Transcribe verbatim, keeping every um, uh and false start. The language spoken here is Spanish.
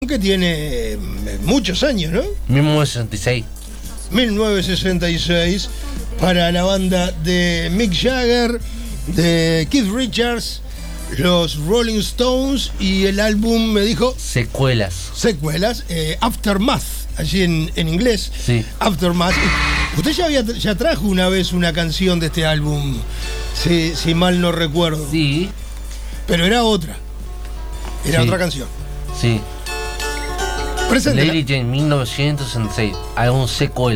que tiene muchos años, ¿no? mil novecientos sesenta y seis. mil novecientos sesenta y seis, para la banda de Mick Jagger, de Keith Richards, los Rolling Stones, y el álbum, me dijo... Secuelas. Secuelas, eh, Aftermath, allí en, en inglés. Sí. Aftermath. Usted ya, había, ya trajo una vez una canción de este álbum, si, si mal no recuerdo. Sí. Pero era otra. Era Sí. otra canción. Sí. Preséntela. Lady Jane, mil novecientos sesenta y seis. Álbum secuela.